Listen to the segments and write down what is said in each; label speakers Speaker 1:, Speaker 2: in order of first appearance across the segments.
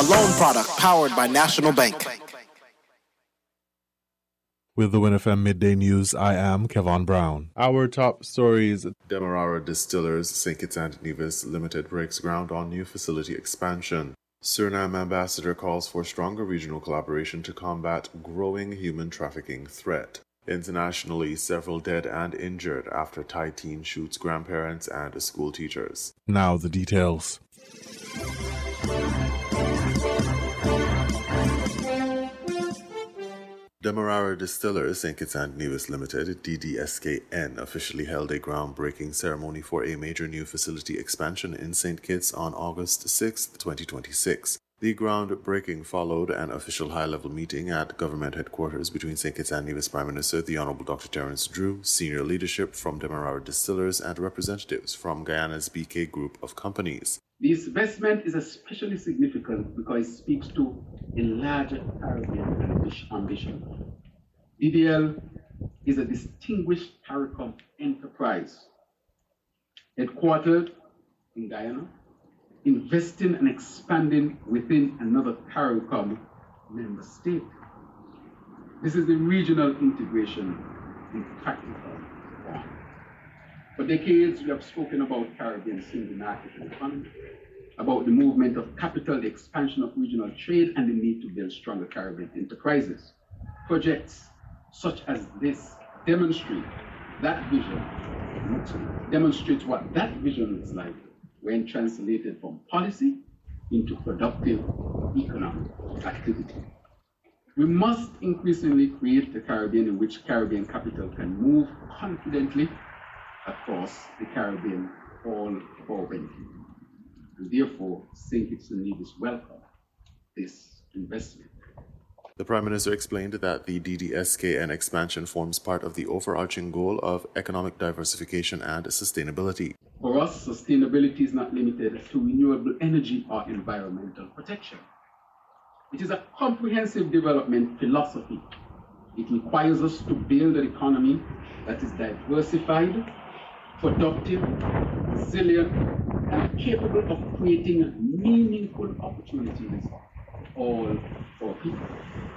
Speaker 1: loan product powered by National Bank.
Speaker 2: With the WinFM Midday News, I am Kevon Brown. Our top stories: Demerara Distillers St. Kitts and Nevis Limited breaks ground on new facility expansion. Suriname ambassador calls for stronger regional collaboration to combat growing human trafficking threat. Internationally, several dead and injured after Thai teen shoots grandparents and school teachers. Now the details. Demerara Distillers St. Kitts and Nevis Limited, DDSKN, officially held a groundbreaking ceremony for a major new facility expansion in St. Kitts on August 6, 2026. The groundbreaking followed an official high-level meeting at government headquarters between St. Kitts and Nevis Prime Minister the Honourable Dr. Terence Drew, senior leadership from Demerara Distillers, and representatives from Guyana's BK Group of companies.
Speaker 3: This investment is especially significant because it speaks to a larger Caribbean ambition. DDL is a distinguished CARICOM enterprise, headquartered in Guyana, investing and expanding within another CARICOM member state. This is the regional integration in practical form. For decades, we have spoken about Caribbean single market economy, about the movement of capital, the expansion of regional trade, and the need to build stronger Caribbean enterprises. Projects such as this demonstrate that vision, demonstrates what that vision looks like when translated from policy into productive economic activity. We must increasingly create a Caribbean in which Caribbean capital can move confidently across the Caribbean, all for our benefit. And therefore, St. Kitts and Nevis welcome this investment.
Speaker 2: The Prime Minister explained that the DDSKN expansion forms part of the overarching goal of economic diversification and sustainability.
Speaker 3: For us, sustainability is not limited to renewable energy or environmental protection. It is a comprehensive development philosophy. It requires us to build an economy that is diversified, productive, resilient, and capable of creating meaningful opportunities all for people.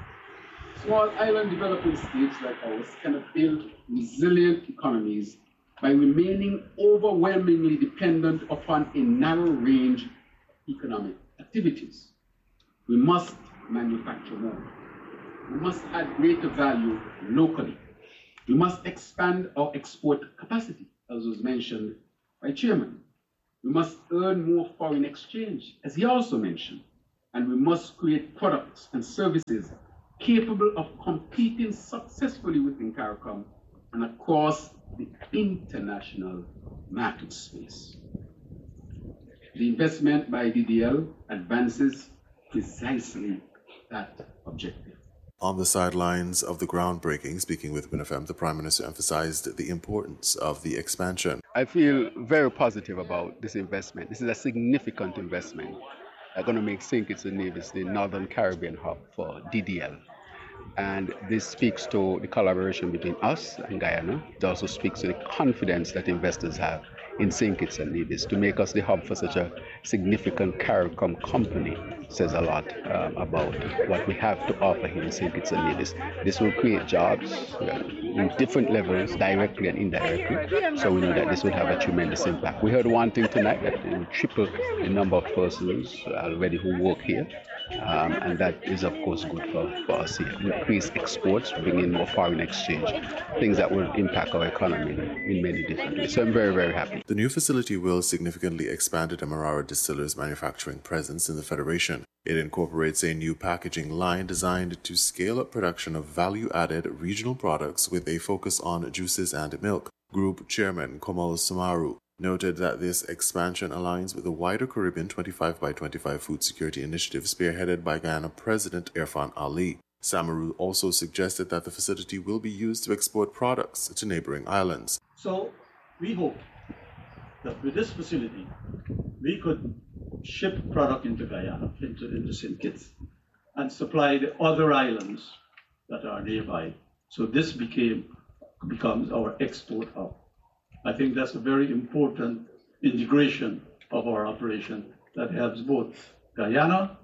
Speaker 3: Small island developing states like ours cannot build resilient economies by remaining overwhelmingly dependent upon a narrow range of economic activities. We must manufacture more. We must add greater value locally. We must expand our export capacity, as was mentioned by Chairman. We must earn more foreign exchange, as he also mentioned, and we must create products and services capable of competing successfully within CARICOM and across the international market space. The investment by DDL advances precisely that objective.
Speaker 2: On the sidelines of the groundbreaking, speaking with WinFM, the Prime Minister emphasized the importance of the expansion.
Speaker 4: I feel very positive about this investment. This is a significant investment. They're going to make St. Kitts and Nevis the Northern Caribbean hub for DDL. And this speaks to the collaboration between us and Guyana. It also speaks to the confidence that investors have in St. Kitts and Nevis to make us the hub for such a significant CARICOM company. Says a lot about what we have to offer here in St. Kitts and Nevis. This will create jobs in different levels, directly and indirectly. So we know that this will have a tremendous impact. We heard one thing tonight, that it will triple the number of persons already who work here. And that is, of course, good for us here. We increase exports, bring in more foreign exchange, things that will impact our economy in many different ways. So I'm very, very happy.
Speaker 2: The new facility will significantly expand Demerara Distillers' manufacturing presence in the Federation. It incorporates a new packaging line designed to scale up production of value-added regional products with a focus on juices and milk. Group Chairman Komal Samaru noted that this expansion aligns with the wider Caribbean 25 by 25 food security initiative spearheaded by Guyana President Irfan Ali. Samaru also suggested that the facility will be used to export products to neighboring islands.
Speaker 5: So we hope that with this facility, we could ship product into Guyana, into St. Kitts, and supply the other islands that are nearby. So this becomes our export hub. I think that's a very important integration of our operation that helps both Guyana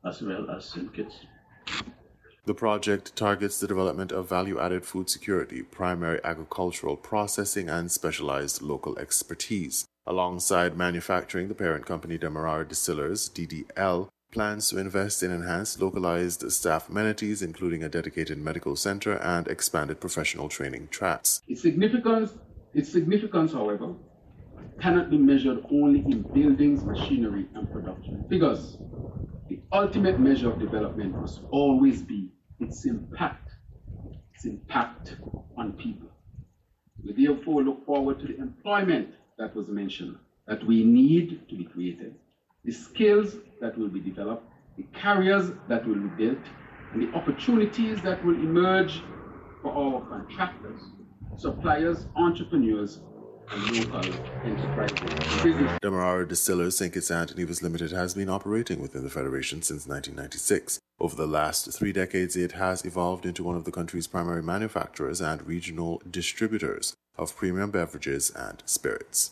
Speaker 5: as well as St. Kitts.
Speaker 2: The project targets the development of value-added food security, primary agricultural processing, and specialized local expertise. Alongside manufacturing, the parent company Demerara Distillers, DDL, plans to invest in enhanced localized staff amenities, including a dedicated medical center and expanded professional training tracks.
Speaker 3: Its significance, however, cannot be measured only in buildings, machinery, and production figures. The ultimate measure of development must always be its impact on people. We therefore look forward to the employment that was mentioned, that we need to be created, the skills that will be developed, the careers that will be built, and the opportunities that will emerge for our contractors, suppliers, entrepreneurs, and local enterprises.
Speaker 2: Demerara Distillers St. Kitts and Nevis Limited has been operating within the Federation since 1996. Over the last 3 decades, it has evolved into one of the country's primary manufacturers and regional distributors of premium beverages and spirits.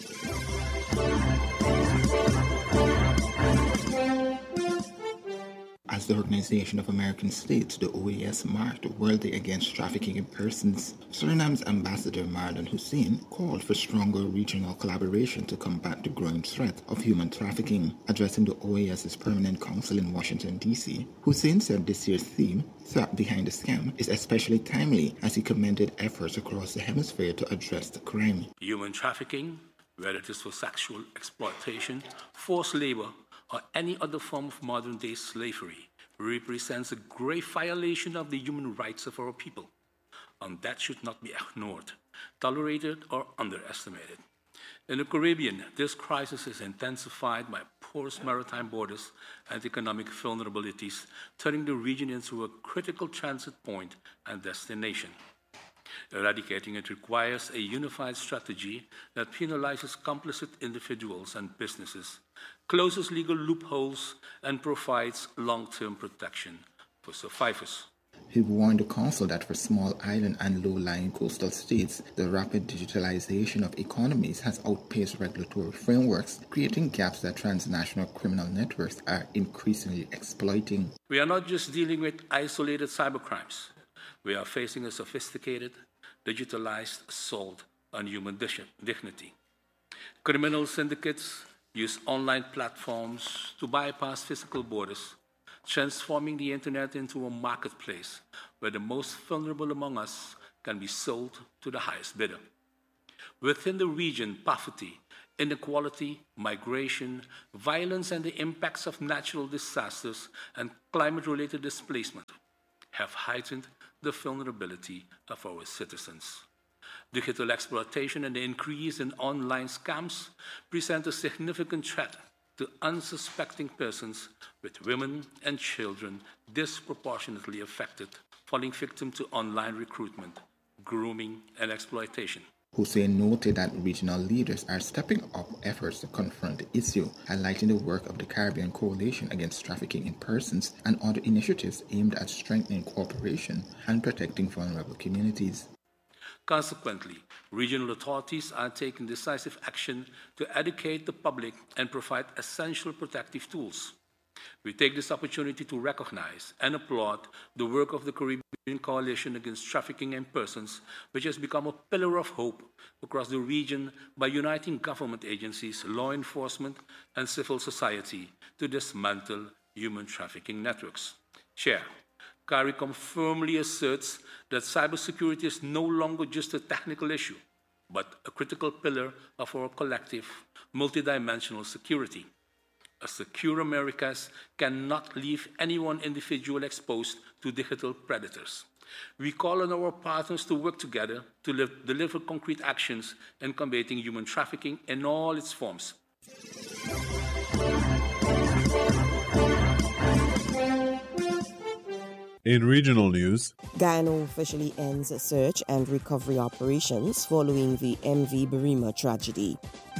Speaker 6: As the Organization of American States, the OAS, marked World Day Against Trafficking in Persons, Suriname's Ambassador Mardan Hussein called for stronger regional collaboration to combat the growing threat of human trafficking. Addressing the OAS's Permanent Council in Washington, D.C., Hussein said this year's theme, Threat Behind the Scam, is especially timely as he commended efforts across the hemisphere to address the crime.
Speaker 7: Human trafficking, whether it is for sexual exploitation, forced labor, or any other form of modern-day slavery, represents a grave violation of the human rights of our people, and that should not be ignored, tolerated, or underestimated. In the Caribbean, this crisis is intensified by porous maritime borders and economic vulnerabilities, turning the region into a critical transit point and destination. Eradicating it requires a unified strategy that penalizes complicit individuals and businesses, closes legal loopholes, and provides long-term protection for survivors.
Speaker 6: He warned the Council that for small island and low-lying coastal states, the rapid digitalization of economies has outpaced regulatory frameworks, creating gaps that transnational criminal networks are increasingly exploiting.
Speaker 7: We are not just dealing with isolated cybercrimes. We are facing a sophisticated, digitalized assault on human dignity. Criminal syndicates use online platforms to bypass physical borders, transforming the internet into a marketplace where the most vulnerable among us can be sold to the highest bidder. Within the region, poverty, inequality, migration, violence, and the impacts of natural disasters and climate-related displacement have heightened the vulnerability of our citizens. Digital exploitation and the increase in online scams present a significant threat to unsuspecting persons, with women and children disproportionately affected, falling victim to online recruitment, grooming, and exploitation.
Speaker 6: Hussein noted that regional leaders are stepping up efforts to confront the issue, highlighting the work of the Caribbean Coalition Against Trafficking in Persons and other initiatives aimed at strengthening cooperation and protecting vulnerable communities.
Speaker 7: Consequently, regional authorities are taking decisive action to educate the public and provide essential protective tools. We take this opportunity to recognize and applaud the work of the Caribbean Coalition Against Trafficking in Persons, which has become a pillar of hope across the region by uniting government agencies, law enforcement, and civil society to dismantle human trafficking networks. Chair, CARICOM firmly asserts that cybersecurity is no longer just a technical issue, but a critical pillar of our collective, multidimensional security. A secure Americas cannot leave any one individual exposed to digital predators. We call on our partners to work together to deliver concrete actions in combating human trafficking in all its forms.
Speaker 2: In regional news,
Speaker 8: Guyana officially ends search and recovery operations following the MV Berrima tragedy.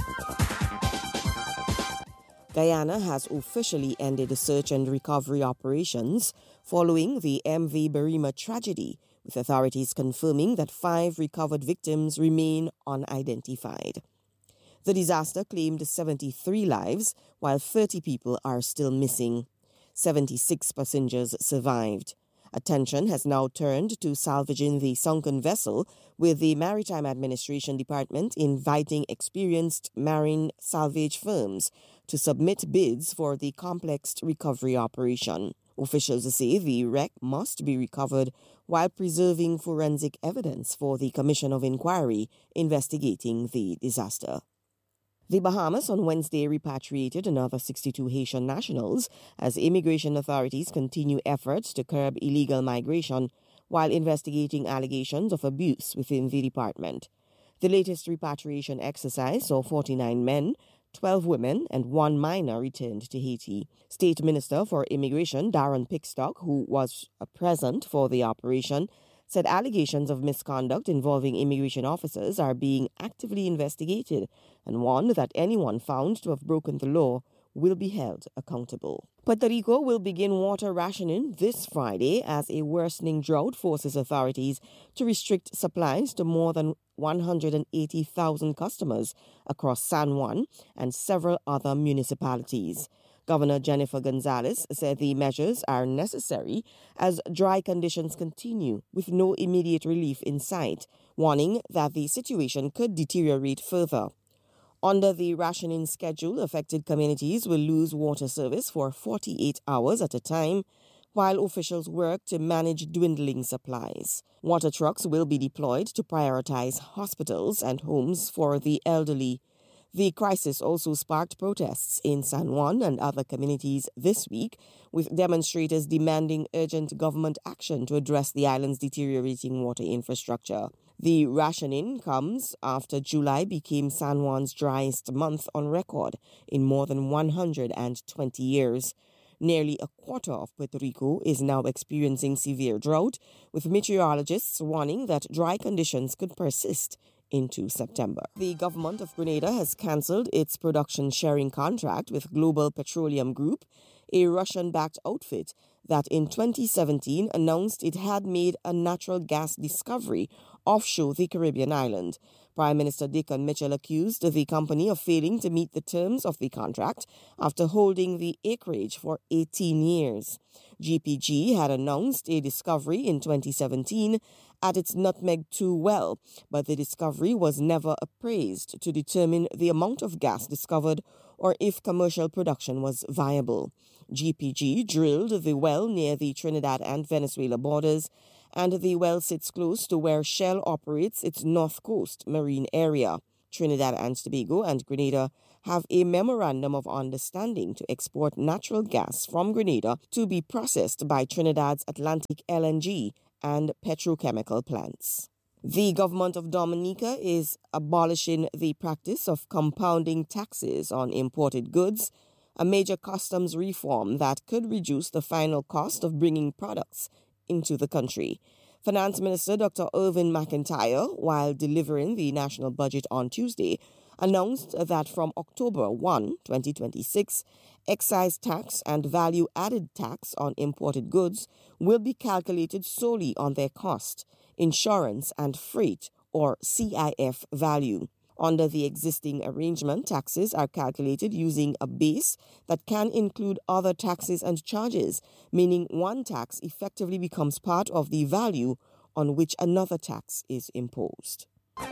Speaker 8: Guyana has officially ended the search and recovery operations following the MV Berrima tragedy, with authorities confirming that 5 recovered victims remain unidentified. The disaster claimed 73 lives, while 30 people are still missing. 76 passengers survived. Attention has now turned to salvaging the sunken vessel, with the Maritime Administration Department inviting experienced marine salvage firms to submit bids for the complex recovery operation. Officials say the wreck must be recovered while preserving forensic evidence for the Commission of Inquiry investigating the disaster. The Bahamas on Wednesday repatriated another 62 Haitian nationals as immigration authorities continue efforts to curb illegal migration while investigating allegations of abuse within the department. The latest repatriation exercise saw 49 men, 12 women, and 1 minor returned to Haiti. State Minister for Immigration Darren Pickstock, who was present for the operation, said allegations of misconduct involving immigration officers are being actively investigated and warned that anyone found to have broken the law will be held accountable. Puerto Rico will begin water rationing this Friday as a worsening drought forces authorities to restrict supplies to more than 180,000 customers across San Juan and several other municipalities. Governor Jennifer Gonzalez said the measures are necessary as dry conditions continue with no immediate relief in sight, warning that the situation could deteriorate further. Under the rationing schedule, affected communities will lose water service for 48 hours at a time, while officials work to manage dwindling supplies. Water trucks will be deployed to prioritize hospitals and homes for the elderly. The crisis also sparked protests in San Juan and other communities this week, with demonstrators demanding urgent government action to address the island's deteriorating water infrastructure. The rationing comes after July became San Juan's driest month on record in more than 120 years. Nearly a quarter of Puerto Rico is now experiencing severe drought, with meteorologists warning that dry conditions could persist into September. The government of Grenada has cancelled its production sharing contract with Global Petroleum Group, a Russian-backed outfit that in 2017 announced it had made a natural gas discovery offshore the Caribbean island. Prime Minister Dickon Mitchell accused the company of failing to meet the terms of the contract after holding the acreage for 18 years. GPG had announced a discovery in 2017 at its Nutmeg 2 well, but the discovery was never appraised to determine the amount of gas discovered or if commercial production was viable. GPG drilled the well near the Trinidad and Venezuela borders, and the well sits close to where Shell operates its North Coast marine area. Trinidad and Tobago and Grenada have a memorandum of understanding to export natural gas from Grenada to be processed by Trinidad's Atlantic LNG and petrochemical plants. The government of Dominica is abolishing the practice of compounding taxes on imported goods, a major customs reform that could reduce the final cost of bringing products into the country. Finance Minister Dr. Irvin McIntyre, while delivering the national budget on Tuesday, announced that from October 1, 2026, excise tax and value-added tax on imported goods will be calculated solely on their cost, insurance and freight, or CIF value. Under the existing arrangement, taxes are calculated using a base that can include other taxes and charges, meaning one tax effectively becomes part of the value on which another tax is imposed.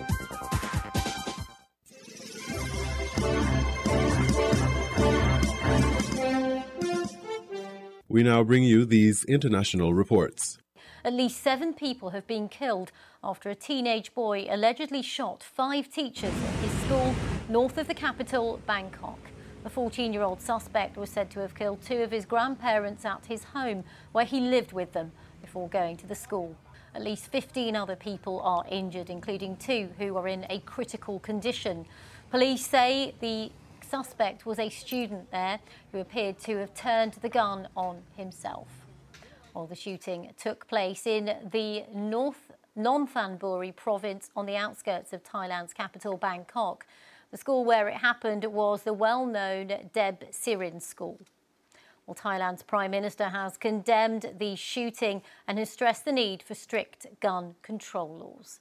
Speaker 2: We now bring you these international reports.
Speaker 9: At least 7 people have been killed after a teenage boy allegedly shot 5 teachers at his school north of the capital, Bangkok. The 14-year-old suspect was said to have killed 2 of his grandparents at his home, where he lived with them, before going to the school. At least 15 other people are injured, including 2 who are in a critical condition. Police say the suspect was a student there who appeared to have turned the gun on himself. Well, the shooting took place in the North Nonthaburi province on the outskirts of Thailand's capital, Bangkok. The school where it happened was the well-known Deb Sirin School. Well, Thailand's Prime Minister has condemned the shooting and has stressed the need for strict gun control laws.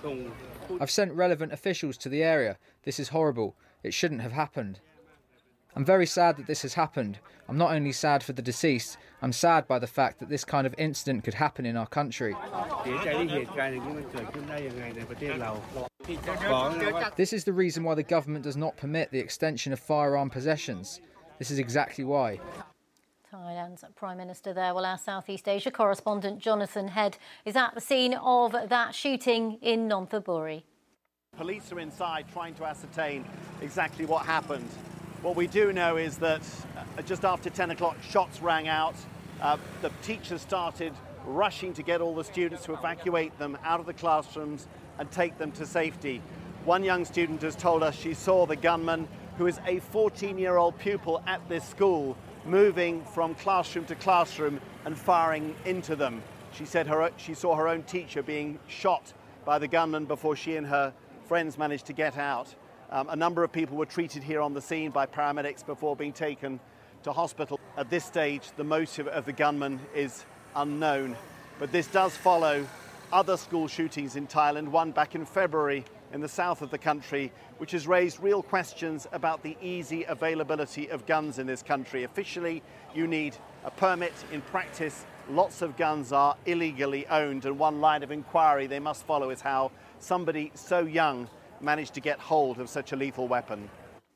Speaker 10: I've sent relevant officials to the area. This is horrible. It shouldn't have happened. I'm very sad that this has happened. I'm not only sad for the deceased, I'm sad by the fact that this kind of incident could happen in our country. This is the reason why the government does not permit the extension of firearm possessions. This is exactly why.
Speaker 9: Thailand's Prime Minister there. Well, our Southeast Asia correspondent Jonathan Head is at the scene of that shooting in Nonthaburi.
Speaker 11: Police are inside trying to ascertain exactly what happened. What we do know is that just after 10 o'clock, shots rang out. The teachers started rushing to get all the students to evacuate them out of the classrooms and take them to safety. One young student has told us she saw the gunman, who is a 14-year-old pupil at this school, moving from classroom to classroom and firing into them. She said she saw her own teacher being shot by the gunman before she and her friends managed to get out. A number of people were treated here on the scene by paramedics before being taken to hospital. At this stage, the motive of the gunman is unknown, but this does follow other school shootings in Thailand, one back in February in the south of the country, which has raised real questions about the easy availability of guns in this country. Officially, you need a permit. In practice, lots of guns are illegally owned, and one line of inquiry they must follow is how somebody so young managed to get hold of such a lethal weapon.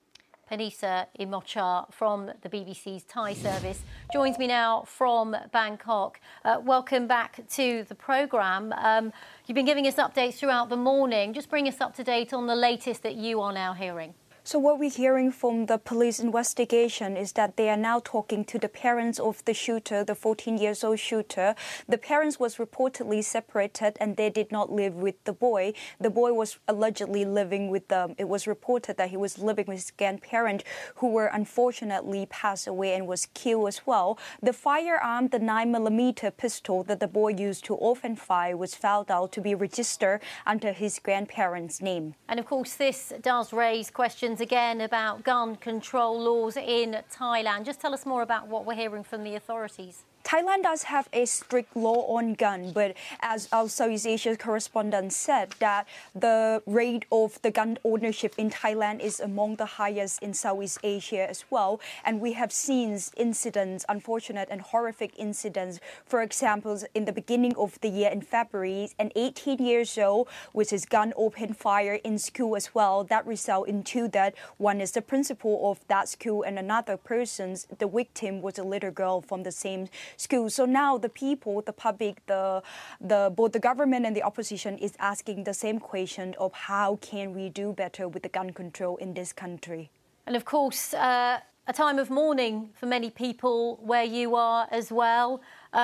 Speaker 9: Panisa Imochar from the BBC's Thai service joins me now from Bangkok. Welcome back to the programme. You've been giving us updates throughout the morning. Just bring us up to date on the latest that you are now hearing.
Speaker 12: So what we're hearing from the police investigation is that they are now talking to the parents of the shooter, the 14-year-old shooter. The parents was reportedly separated and they did not live with the boy. The boy was allegedly living with them. It was reported that he was living with his grandparent, who were unfortunately passed away and was killed as well. The firearm, the 9mm pistol that the boy used to often fire, was found out to be registered under his grandparents' name.
Speaker 9: And of course, this does raise questions again about gun control laws in Thailand. Just tell us more about what we're hearing from the authorities.
Speaker 12: Thailand does have a strict law on gun, but as our Southeast Asia correspondent said, that the rate of the gun ownership in Thailand is among the highest in Southeast Asia as well. And we have seen incidents, unfortunate and horrific incidents. For example, in the beginning of the year in February, an 18-year-old with his gun opened fire in school as well. That resulted in two deaths. One is the principal of that school, and another person, the victim, was a little girl from the same school. So now the people, the public, both the government and the opposition is asking the same question of how can we do better with the gun control in this country.
Speaker 9: And of course, a time of mourning for many people where you are as well.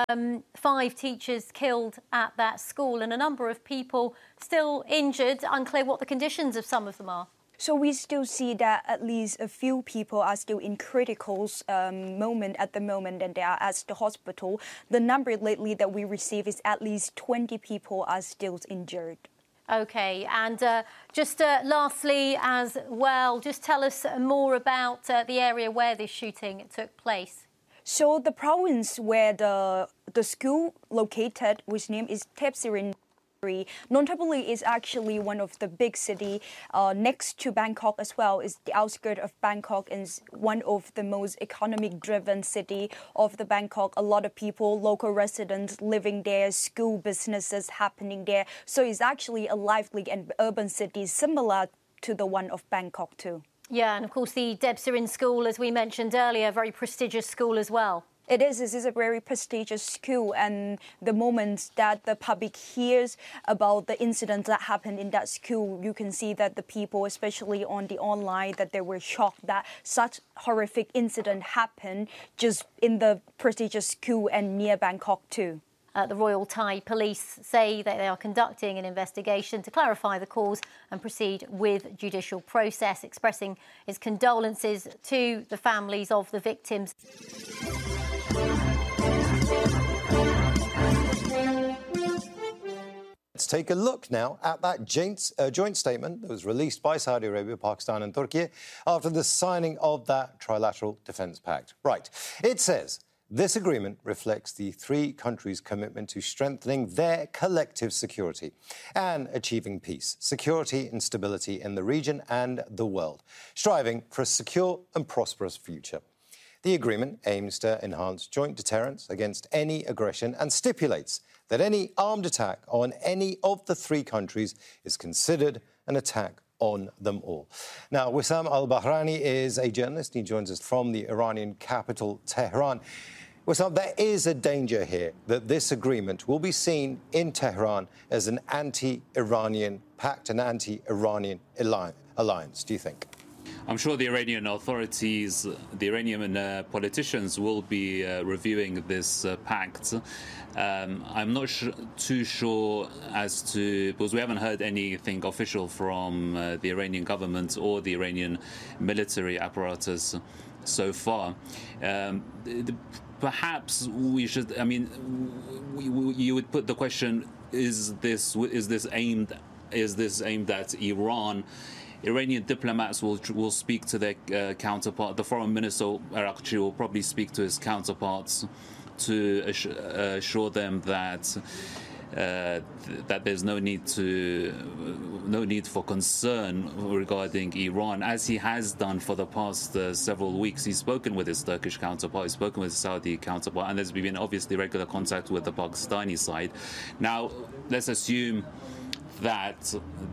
Speaker 9: 5 teachers killed at that school and a number of people still injured. Unclear what the conditions of some of them are.
Speaker 12: So we still see that at least a few people are still in critical moment at the moment, and they are at the hospital. The number lately that we receive is at least 20 people are still injured.
Speaker 9: OK, and just lastly as well, just tell us more about the area where this shooting took place.
Speaker 12: So the province where the school located, which name is Thepsirin. Nonthaburi is actually one of the big cities next to Bangkok as well. It's the outskirts of Bangkok and is one of the most economic-driven city of the Bangkok. A lot of people, local residents living there, school businesses happening there. So it's actually a lively and urban city similar to the one of Bangkok too.
Speaker 9: Yeah, and of course the Debsirin School, as we mentioned earlier, a very prestigious school as well.
Speaker 12: It is a very prestigious school, and the moment that the public hears about the incident that happened in that school, you can see that the people, especially on the online, that they were shocked that such horrific incident happened just in the prestigious school and near Bangkok too.
Speaker 9: The Royal Thai Police say that they are conducting an investigation to clarify the cause and proceed with judicial process, expressing its condolences to the families of the victims.
Speaker 13: Let's take a look now at that joint statement that was released by Saudi Arabia, Pakistan and Turkey after the signing of that trilateral defence pact. Right. It says This agreement reflects the three countries' commitment to strengthening their collective security and achieving peace, security and stability in the region and the world, striving for a secure and prosperous future. The agreement aims to enhance joint deterrence against any aggression and stipulates that any armed attack on any of the three countries is considered an attack on them all. Now, Wissam al-Bahrani is a journalist. He joins us from the Iranian capital, Tehran. Wissam, there is a danger here that this agreement will be seen in Tehran as an anti-Iranian pact, an anti-Iranian alliance. Do you think?
Speaker 14: I'm sure the Iranian authorities, the Iranian politicians will be reviewing this pact. I'm not too sure as to, because we haven't heard anything official from the Iranian government or the Iranian military apparatus so far. Perhaps we should, I mean, you would put the question, is this aimed at Iran? Iranian diplomats will speak to their counterpart. The foreign minister, Araghchi, will probably speak to his counterparts to assure them that there's no need for concern regarding Iran, as he has done for the past several weeks. He's spoken with his Turkish counterpart, he's spoken with his Saudi counterpart, and there's been obviously regular contact with the Pakistani side. Now, let's assume that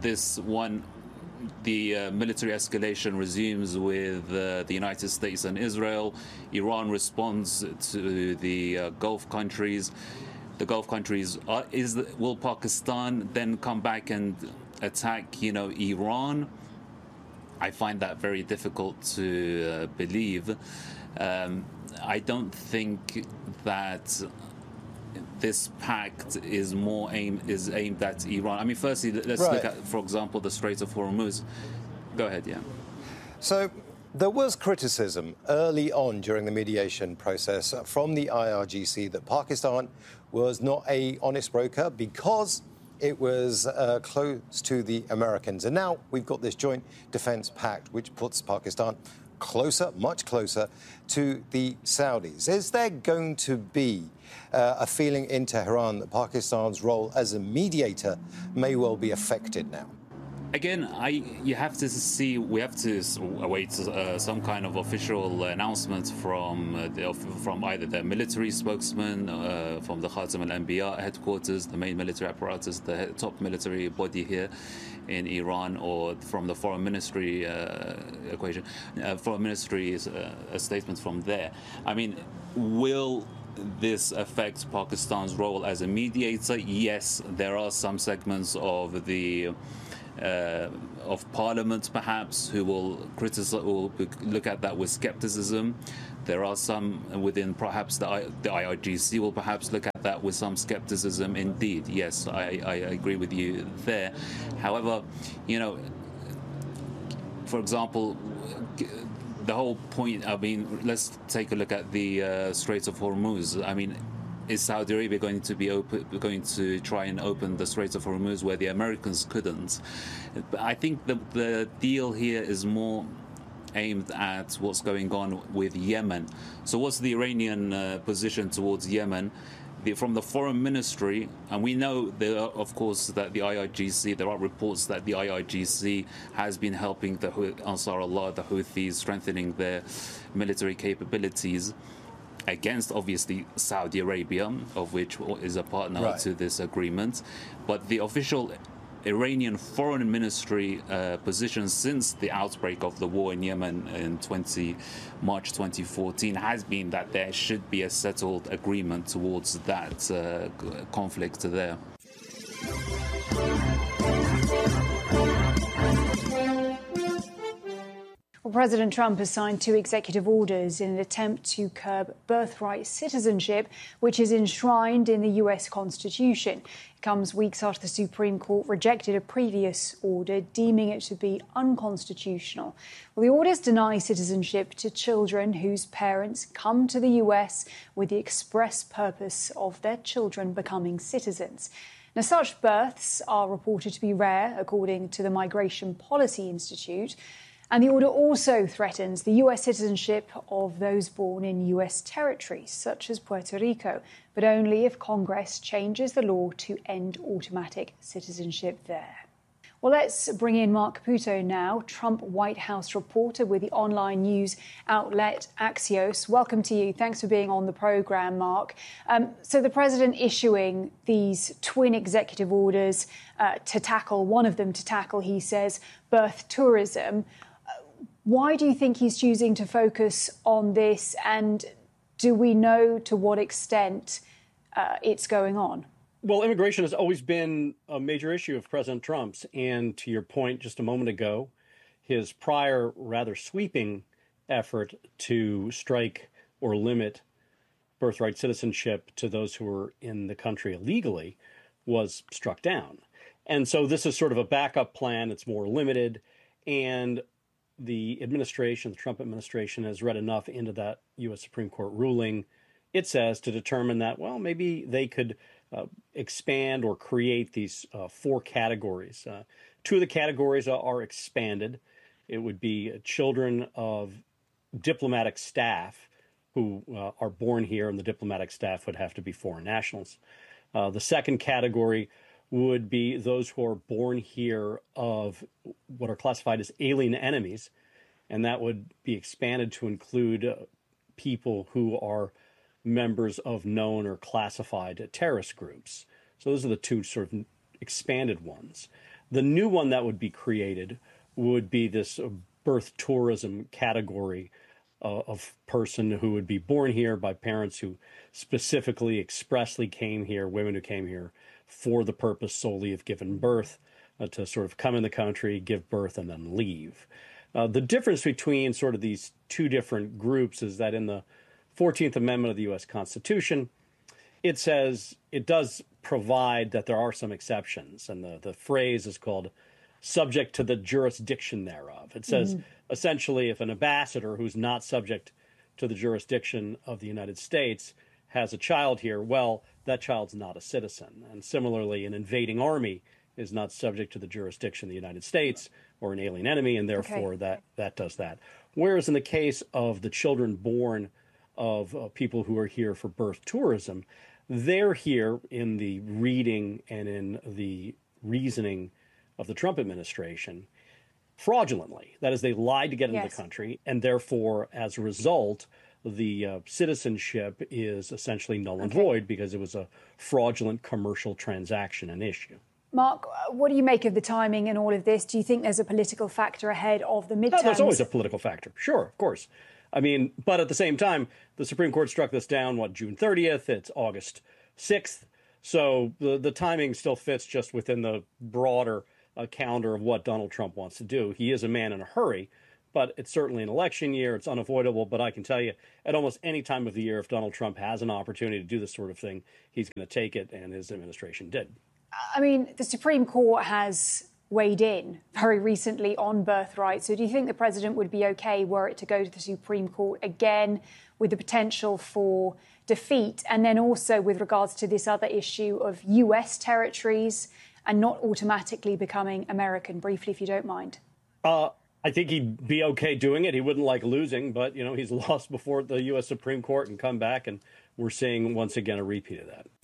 Speaker 14: the military escalation resumes with the United States and Israel. Iran responds to the Gulf countries. The Gulf countries, will Pakistan then come back and attack, Iran? I find that very difficult to believe. I don't think that this pact is aimed at Iran. I mean, firstly, let's look at, for example, the Strait of Hormuz. Go ahead, yeah.
Speaker 13: So there was criticism early on during the mediation process from the IRGC that Pakistan was not an honest broker because it was close to the Americans. And now we've got this joint defense pact, which puts Pakistan closer, much closer to the Saudis. Is there going to be a feeling in Tehran that Pakistan's role as a mediator may well be affected now?
Speaker 14: Again, we have to await some kind of official announcement from either the military spokesman, from the Khatam al-Anbiya headquarters, the main military apparatus, the top military body here in Iran, or from the foreign ministry foreign ministry's statement from there. I mean, will this affect Pakistan's role as a mediator? Yes, there are some segments of the of Parliament, perhaps, who will look at that with skepticism. There are some within perhaps the IRGC will perhaps look at that with some skepticism. Indeed, yes, I agree with you there. However, for example, the whole point, I mean, let's take a look at the Strait of Hormuz. I mean, is Saudi Arabia going to try and open the Strait of Hormuz where the Americans couldn't? I think the deal here is more aimed at what's going on with Yemen. So what's the Iranian position towards Yemen? From the foreign ministry, and we know there are, of course, that the IRGC, there are reports that the IRGC has been helping the Ansar Allah, the Houthis, strengthening their military capabilities against, obviously, Saudi Arabia, of which is a partner to this agreement. But the official Iranian foreign ministry position since the outbreak of the war in Yemen in March 2014 has been that there should be a settled agreement towards that conflict there.
Speaker 15: Well, President Trump has signed 2 executive orders in an attempt to curb birthright citizenship, which is enshrined in the U.S. Constitution. It comes weeks after the Supreme Court rejected a previous order, deeming it to be unconstitutional. Well, the orders deny citizenship to children whose parents come to the U.S. with the express purpose of their children becoming citizens. Now, such births are reported to be rare, according to the Migration Policy Institute. And the order also threatens the US citizenship of those born in US territories, such as Puerto Rico, but only if Congress changes the law to end automatic citizenship there. Well, let's bring in Mark Caputo now, Trump White House reporter with the online news outlet Axios. Welcome to you. Thanks for being on the programme, Mark. So the president issuing these twin executive orders to tackle, one of them to tackle, he says, birth tourism. Why do you think he's choosing to focus on this? And do we know to what extent it's going on?
Speaker 16: Well, immigration has always been a major issue of President Trump's. And to your point just a moment ago, his prior rather sweeping effort to strike or limit birthright citizenship to those who were in the country illegally was struck down. And so this is sort of a backup plan. It's more limited. And the administration, the Trump administration, has read enough into that U.S. Supreme Court ruling, it says, to determine that, well, maybe they could expand or create these 4 categories. 2 of the categories are expanded. It would be children of diplomatic staff who are born here, and the diplomatic staff would have to be foreign nationals. The second category would be those who are born here of what are classified as alien enemies, and that would be expanded to include people who are members of known or classified terrorist groups. So those are the 2 sort of expanded ones. The new one that would be created would be this birth tourism category of person who would be born here by parents who specifically, expressly came here, women who came here for the purpose solely of giving birth, to sort of come in the country, give birth, and then leave. The difference between sort of these 2 different groups is that in the 14th Amendment of the U.S. Constitution, it says it does provide that there are some exceptions, and the phrase is called subject to the jurisdiction thereof. It says essentially if an ambassador who's not subject to the jurisdiction of the United States has a child here, well, that child's not a citizen. And similarly, an invading army is not subject to the jurisdiction of the United States or an alien enemy, and therefore that does that. Whereas in the case of the children born of people who are here for birth tourism, they're here in the reading and in the reasoning of the Trump administration fraudulently. That is, they lied to get into the country, and therefore, as a result, the citizenship is essentially null and void because it was a fraudulent commercial transaction and issue.
Speaker 15: Mark, what do you make of the timing and all of this? Do you think there's a political factor ahead of the midterms?
Speaker 16: No, there's always a political factor. Sure, of course. I mean, but at the same time, the Supreme Court struck this down, June 30th? It's August 6th. So the timing still fits just within the broader calendar of what Donald Trump wants to do. He is a man in a hurry, but it's certainly an election year. It's unavoidable. But I can tell you, at almost any time of the year, if Donald Trump has an opportunity to do this sort of thing, he's going to take it, and his administration did.
Speaker 15: I mean, the Supreme Court has weighed in very recently on birthright. So do you think the president would be okay were it to go to the Supreme Court again with the potential for defeat? And then also with regards to this other issue of US territories and not automatically becoming American, briefly, if you don't mind.
Speaker 16: I think he'd be okay doing it. He wouldn't like losing, but, he's lost before the U.S. Supreme Court and come back, and we're seeing once again a repeat of that.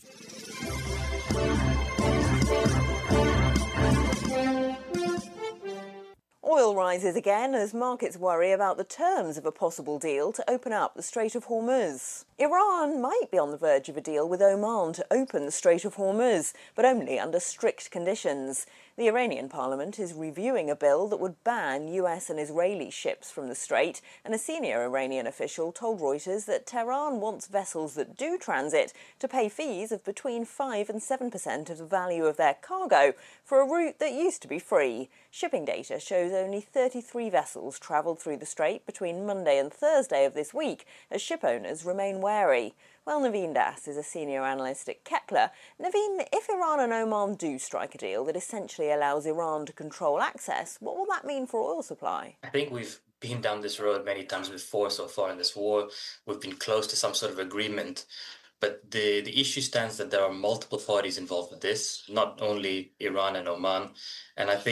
Speaker 17: Oil rises again as markets worry about the terms of a possible deal to open up the Strait of Hormuz. Iran might be on the verge of a deal with Oman to open the Strait of Hormuz, but only under strict conditions. The Iranian parliament is reviewing a bill that would ban US and Israeli ships from the strait, and a senior Iranian official told Reuters that Tehran wants vessels that do transit to pay fees of between 5 and 7% of the value of their cargo for a route that used to be free. Shipping data shows only 33 vessels travelled through the strait between Monday and Thursday of this week, as ship owners remain wary. Well, Naveen Das is a senior analyst at Kepler. Naveen, if Iran and Oman do strike a deal that essentially allows Iran to control access, what will that mean for oil supply?
Speaker 18: I think we've been down this road many times before so far in this war. We've been close to some sort of agreement. But the issue stands that there are multiple parties involved with this, not only Iran and Oman. And I think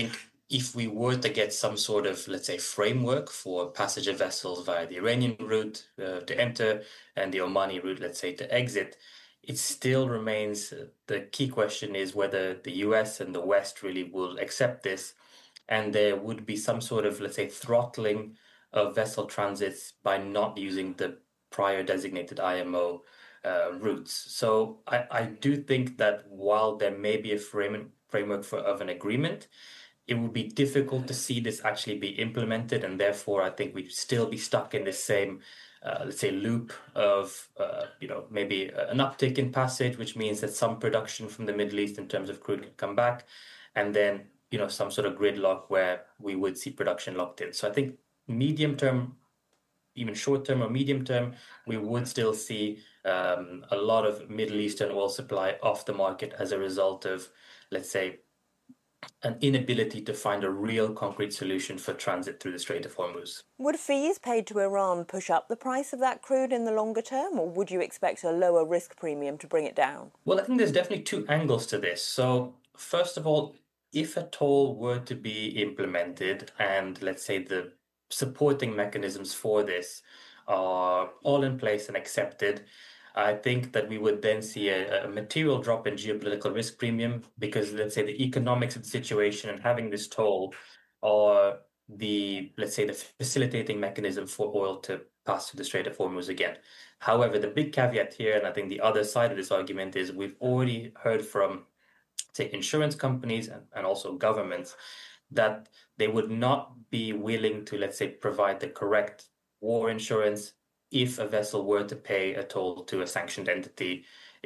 Speaker 18: if we were to get some sort of, let's say, framework for passenger vessels via the Iranian route to enter and the Omani route, let's say, to exit, it still remains, the key question is whether the US and the West really will accept this, and there would be some sort of, let's say, throttling of vessel transits by not using the prior designated IMO routes. So I do think that while there may be a framework of an agreement, it would be difficult to see this actually be implemented, and therefore I think we'd still be stuck in this same, let's say, loop of, maybe an uptick in passage, which means that some production from the Middle East in terms of crude can come back, and then, some sort of gridlock where we would see production locked in. So I think medium term, even short term or medium term, we would still see a lot of Middle Eastern oil supply off the market as a result of, let's say, an inability to find a real concrete solution for transit through the Strait of Hormuz.
Speaker 17: Would fees paid to Iran push up the price of that crude in the longer term, or would you expect a lower risk premium to bring it down?
Speaker 18: Well, I think there's definitely two angles to this. So, first of all, if a toll were to be implemented and, let's say, the supporting mechanisms for this are all in place and accepted, I think that we would then see a material drop in geopolitical risk premium because, let's say, the economics of the situation and having this toll are the, let's say, the facilitating mechanism for oil to pass through the Strait of Hormuz again. However, the big caveat here, and I think the other side of this argument is we've already heard from, say, insurance companies and also governments that they would not be willing to, let's say, provide the correct war insurance if a vessel were to pay a toll to a sanctioned entity,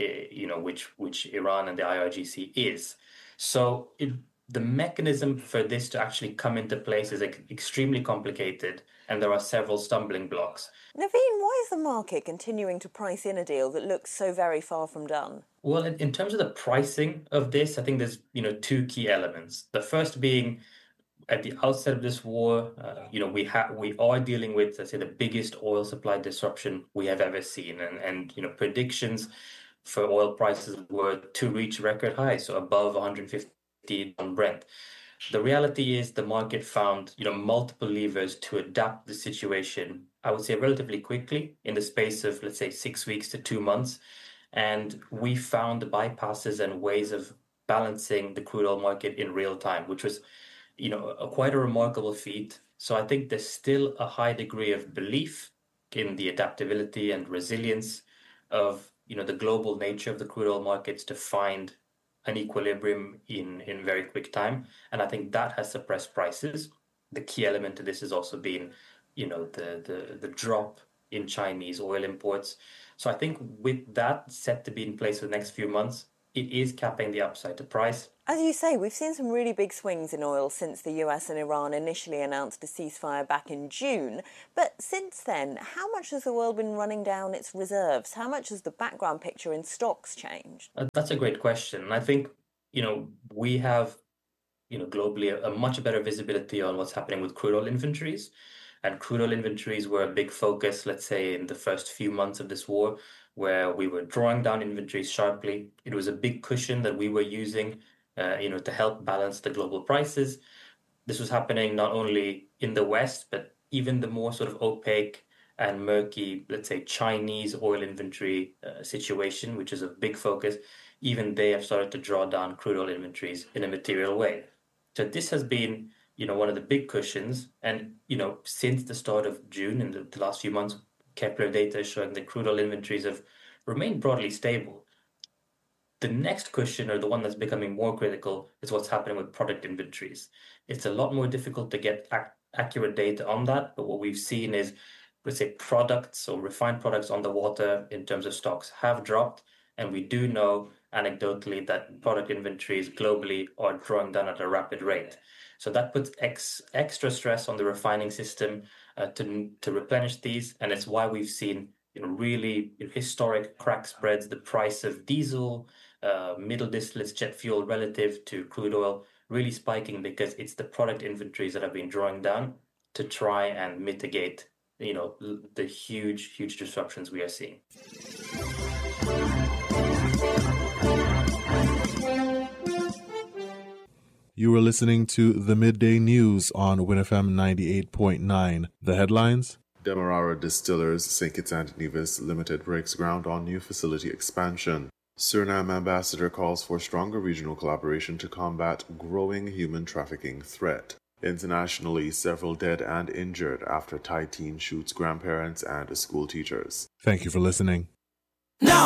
Speaker 18: which Iran and the IRGC is. So the mechanism for this to actually come into place is extremely complicated, and there are several stumbling blocks.
Speaker 17: Naveen, why is the market continuing to price in a deal that looks so very far from done?
Speaker 18: Well, in terms of the pricing of this, I think there's two key elements. The first being, at the outset of this war, we are dealing with, let's say, the biggest oil supply disruption we have ever seen, and predictions for oil prices were to reach record highs, so above 150 on Brent. The reality is the market found, multiple levers to adapt the situation, I would say, relatively quickly in the space of, let's say, 6 weeks to 2 months, and we found bypasses and ways of balancing the crude oil market in real time, which was quite a remarkable feat. So I think there's still a high degree of belief in the adaptability and resilience of, the global nature of the crude oil markets to find an equilibrium in very quick time. And I think that has suppressed prices. The key element to this has also been, the drop in Chinese oil imports. So I think with that set to be in place for the next few months, it is capping the upside to price.
Speaker 17: As you say, we've seen some really big swings in oil since the US and Iran initially announced a ceasefire back in June. But since then, how much has the world been running down its reserves? How much has the background picture in stocks changed?
Speaker 18: That's a great question. I think, we have, globally a much better visibility on what's happening with crude oil inventories. And crude oil inventories were a big focus, let's say, in the first few months of this war, where we were drawing down inventories sharply. It was a big cushion that we were using, to help balance the global prices. This was happening not only in the West, but even the more sort of opaque and murky, let's say, Chinese oil inventory situation, which is a big focus. Even they have started to draw down crude oil inventories in a material way. So this has been, one of the big cushions. And, since the start of June, in the last few months, Kepler data is showing that crude oil inventories have remained broadly stable. The next cushion, or the one that's becoming more critical, is what's happening with product inventories. It's a lot more difficult to get accurate data on that, but what we've seen is, let's say, products or refined products on the water in terms of stocks have dropped, and we do know anecdotally that product inventories globally are drawing down at a rapid rate. So that puts extra stress on the refining system to replenish these, and it's why we've seen really historic crack spreads. The price of diesel, middle distillates, jet fuel relative to crude oil really spiking because it's the product inventories that have been drawing down to try and mitigate the huge disruptions we are seeing.
Speaker 2: You were listening to the Midday News on WinFM 98.9. The headlines: Demerara Distillers St. Kitts and Nevis Limited breaks ground on new facility expansion. Suriname ambassador calls for stronger regional collaboration to combat growing human trafficking threat. Internationally, several dead and injured after Thai teen shoots grandparents and school teachers. Thank you for listening.
Speaker 1: Now!